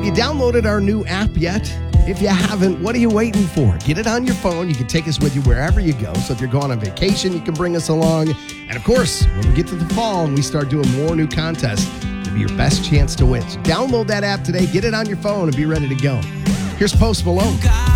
Have you downloaded our new app yet? If you haven't, what are you waiting for? Get it on your phone. You can take us with you wherever you go. So if you're going on vacation, you can bring us along. And of course, when we get to the fall and we start doing more new contests, it'll be your best chance to win. So download that app today, get it on your phone, and be ready to go. Here's Post Malone.